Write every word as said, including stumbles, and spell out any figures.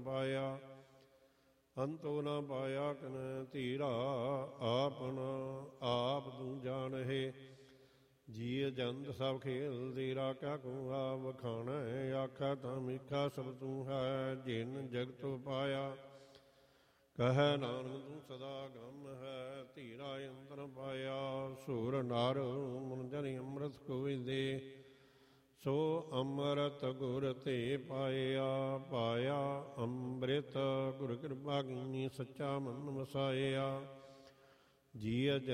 ਪਾਇਆ। ਅੰਤੋ ਨਾ ਪਾਇਆ ਕਨ ਧੀਰਾ, ਆਪਣਾ ਆਪ ਤੂੰ ਜਾਣਹਿ। ਜੀ ਜੰਤ ਸਭ ਖੇਲ ਤੇਰਾ, ਕਿਆ ਕਹੂੰ ਆ ਵਖਾਣਾ। ਆਖਾ ਤਾਂ ਮਿੱਠਾ ਸਭ ਤੂੰ ਹੈ, ਜਿਨ ਜਗਤ ਪਾਇਆ। ਕਹੈ ਨਾਨਕ ਤੂੰ ਸਦਾ ਗ੍ਰਹਮ ਹੈ, ਧੀਰਾ ਅੰਤਰ ਪਾਇਆ। ਸੁਰ ਨਰ ਮਨ ਜਨ ਅੰਮ੍ਰਿਤ ਕੋਇਦੇ, ਸੋ ਅੰਮ੍ਰਿਤ ਗੁਰ ਤੇ ਪਾਇਆ। ਪਾਇਆ ਅੰਮ੍ਰਿਤ ਗੁਰ ਕਿਰਪਾ ਕੀਨੀ, ਸੱਚਾ ਮਨ ਵਸਾਇਆ। ਜੀ